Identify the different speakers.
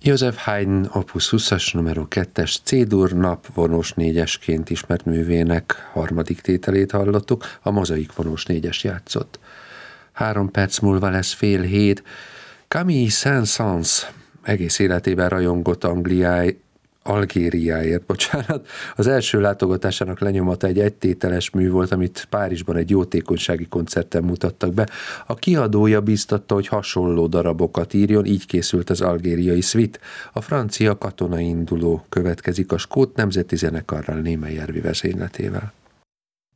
Speaker 1: Joseph Haydn Opus 20-as numero 2-es C-dur napvonós négyesként ismert művének harmadik tételét hallottuk, a mozaik vonós négyes játszott. 3 perc múlva lesz 6:30. Camille Saint-Saëns egész életében rajongott Algériáért. Az első látogatásának lenyomata egy egytételes mű volt, amit Párizsban egy jótékonysági koncerten mutattak be. A kiadója bíztatta, hogy hasonló darabokat írjon, így készült az algériai szvit. A francia katonainduló következik a skót nemzeti zenekarral, Némely Ervi vezényletével.